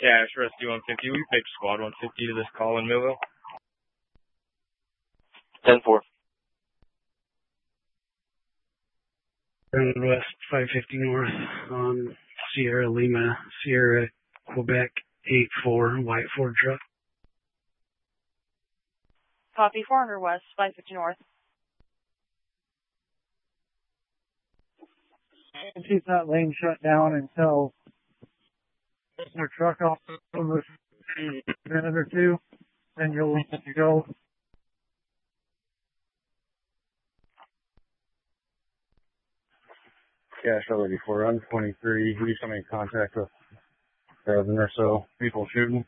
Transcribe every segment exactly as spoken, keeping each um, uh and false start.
Yeah, it's Rescue one fifty. We picked Squad one fifty to this call in Millville. ten four. West five fifty North on Sierra Lima, Sierra, Quebec eight four, white Ford truck. Copy, four hundred West, five fifty North. Keep that lane shut down until our truck off over a minute or two, then you'll let to go. Yeah, Charlotte before run twenty-three. We come in contact with a dozen or so people shooting.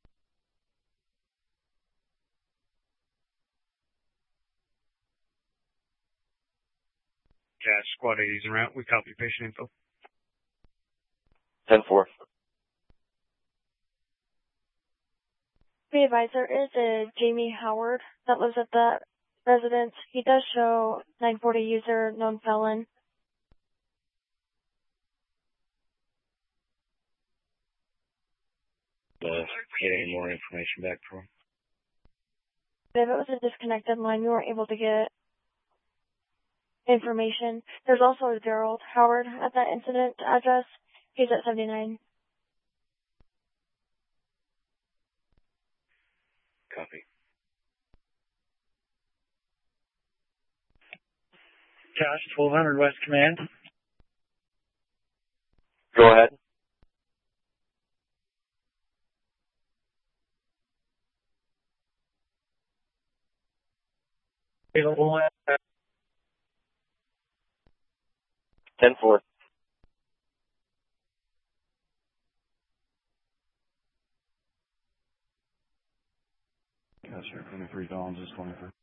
Yeah, Squad eighty's en route. We copy patient info. ten four. Be advised, there is a Jamie Howard that lives at that residence. He does show nine forty user, known felon. Uh, get any more information back from him. If it was a disconnected line, we weren't able to get information. There's also a Gerald Howard at that incident address. He's at seventy-nine. Copy. Josh, twelve hundred West Command. Go ahead. ten four. Yes, sir. twenty-three Dons is twenty-three.